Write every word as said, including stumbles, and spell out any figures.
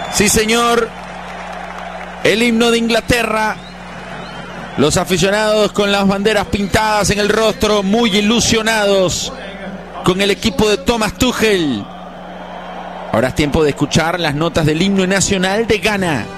Sí, señor. El himno de Inglaterra. Los aficionados con las banderas pintadas en el rostro, muy ilusionados con el equipo de Thomas Tuchel. Ahora es tiempo de escuchar las notas del himno nacional de Ghana.